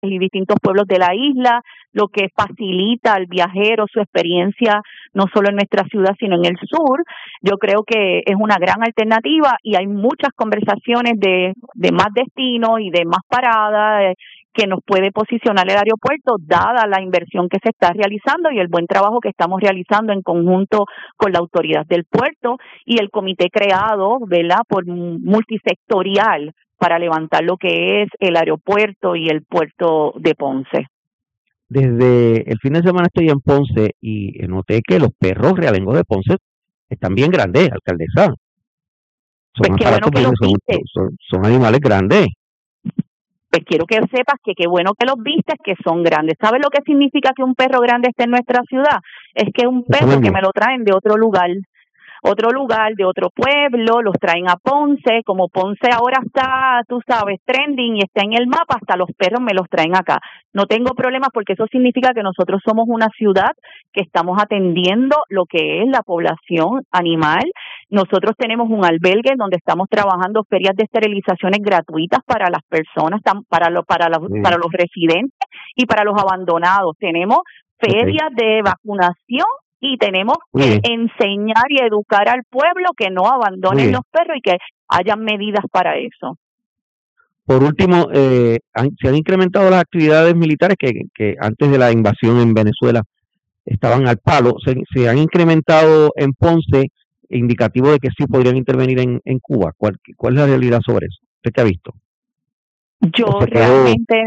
y distintos pueblos de la isla, lo que facilita al viajero su experiencia no solo en nuestra ciudad, sino en el sur. Yo creo que es una gran alternativa y hay muchas conversaciones de más destinos y de más paradas que nos puede posicionar el aeropuerto, dada la inversión que se está realizando y el buen trabajo que estamos realizando en conjunto con la autoridad del puerto y el comité creado, ¿verdad?, por multisectorial para levantar lo que es el aeropuerto y el puerto de Ponce. Desde el fin de semana estoy en Ponce y noté que los perros realengos de Ponce están bien grandes, alcaldesa. Pues qué bueno que los viste. Son animales grandes. Pues quiero que sepas que qué bueno que los vistes, que son grandes. ¿Sabes lo que significa que un perro grande esté en nuestra ciudad? Es que un perro que me lo traen de otro lugar, de otro pueblo, los traen a Ponce. Como Ponce ahora está, tú sabes, trending y está en el mapa, hasta los perros me los traen acá. No tengo problemas porque eso significa que nosotros somos una ciudad que estamos atendiendo lo que es la población animal. Nosotros tenemos un albergue donde estamos trabajando ferias de esterilizaciones gratuitas para las personas, para los residentes y para los abandonados. Tenemos ferias de vacunación y tenemos que enseñar y educar al pueblo que no abandonen los perros y que hayan medidas para eso. Por último, se han incrementado las actividades militares que antes de la invasión en Venezuela estaban al palo. Se han incrementado en Ponce, indicativo de que sí podrían intervenir en Cuba. ¿Cuál es la realidad sobre eso? ¿Usted qué ha visto? Yo realmente...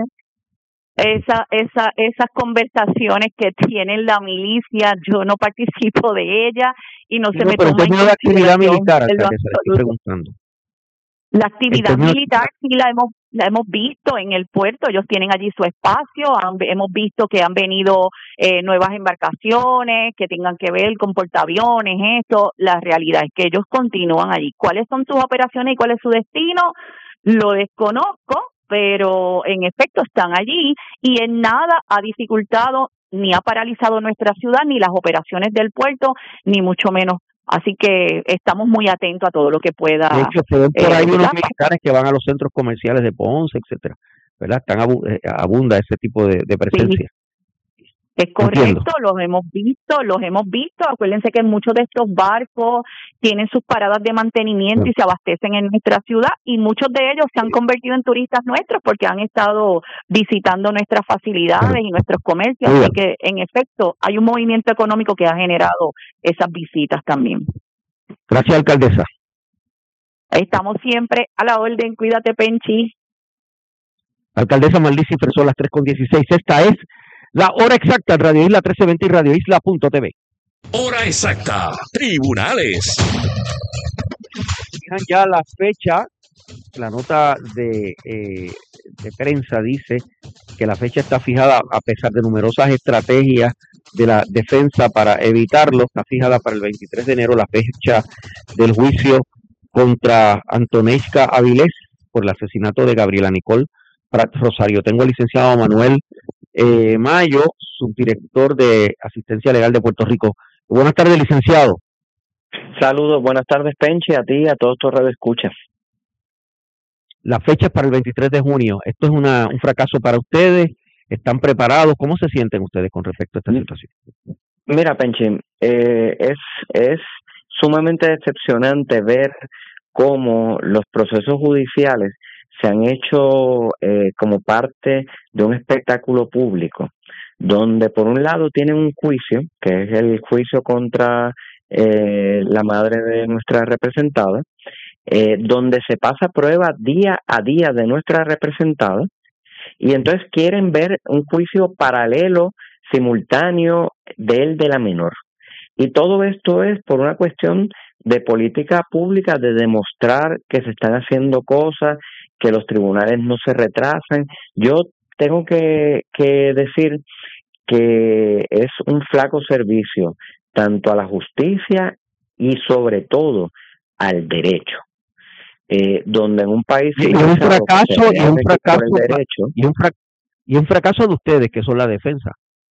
Esas conversaciones que tienen la milicia, yo no participo de ella y no se me toma en consideración. La actividad militar, alcaldesa, le estoy preguntando. La actividad militar sí la hemos visto en el puerto, ellos tienen allí su espacio, hemos visto que han venido nuevas embarcaciones que tengan que ver con portaaviones, esto, la realidad es que ellos continúan allí. ¿Cuáles son sus operaciones y cuál es su destino? Lo desconozco, pero en efecto están allí y en nada ha dificultado ni ha paralizado nuestra ciudad, ni las operaciones del puerto, ni mucho menos. Así que estamos muy atentos a todo lo que pueda. De hecho, se ven por ahí unos militares que van a los centros comerciales de Ponce, etcétera, ¿verdad? Abunda ese tipo de presencia. Sí. Es correcto, los hemos visto. Acuérdense que muchos de estos barcos tienen sus paradas de mantenimiento y se abastecen en nuestra ciudad y muchos de ellos se han convertido en turistas nuestros porque han estado visitando nuestras facilidades y nuestros comercios. Así que, en efecto, hay un movimiento económico que ha generado esas visitas también. Gracias, alcaldesa. Estamos siempre a la orden. Cuídate, Penchi. Alcaldesa Marlizy Fresola, las 3:16. Esta es la hora exacta en Radio Isla 1320 y radioisla.tv. Hora exacta. Tribunales. Ya la fecha, la nota de prensa dice que la fecha está fijada a pesar de numerosas estrategias de la defensa para evitarlo. Está fijada para el 23 de enero la fecha del juicio contra Antonesca Avilés por el asesinato de Gabriela Nicole Prat Rosario. Tengo al licenciado Manuel Mayo, subdirector de Asistencia Legal de Puerto Rico. Buenas tardes, licenciado. Saludos, buenas tardes, Penchi, a ti y a todos tus radioescuchas. La fecha es para el 23 de junio. ¿Esto es un fracaso para ustedes? ¿Están preparados? ¿Cómo se sienten ustedes con respecto a esta situación? Mira, Penchi, es sumamente decepcionante ver cómo los procesos judiciales se han hecho como parte de un espectáculo público, donde por un lado tienen un juicio, que es el juicio contra la madre de nuestra representada, donde se pasa prueba día a día de nuestra representada, y entonces quieren ver un juicio paralelo, simultáneo, de la menor. Y todo esto es por una cuestión de política pública, de demostrar que se están haciendo cosas, que los tribunales no se retrasan. Yo tengo que decir que es un flaco servicio tanto a la justicia y sobre todo al derecho, donde en un país y un fracaso de ustedes que son la defensa.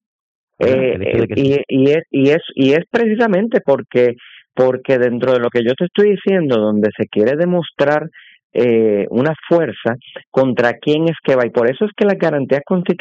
Y es precisamente porque dentro de lo que yo te estoy diciendo, donde se quiere demostrar una fuerza, contra quién es que va, y por eso es que las garantías constitucionales